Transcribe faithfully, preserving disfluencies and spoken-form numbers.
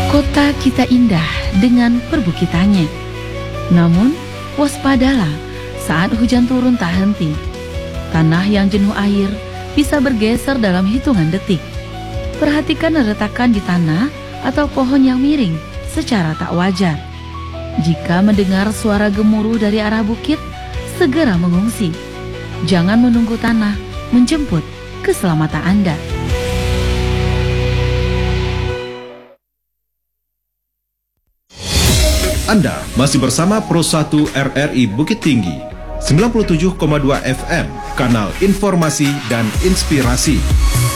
Kota kita indah dengan perbukitannya. Namun, waspadalah saat hujan turun tak henti. Tanah yang jenuh air bisa bergeser dalam hitungan detik. Perhatikan retakan di tanah atau pohon yang miring secara tak wajar. Jika mendengar suara gemuruh dari arah bukit, segera mengungsi. Jangan menunggu tanah menjemput keselamatan Anda. Anda masih bersama Pro satu R R I Bukit Tinggi, sembilan puluh tujuh koma dua F M, kanal informasi dan inspirasi.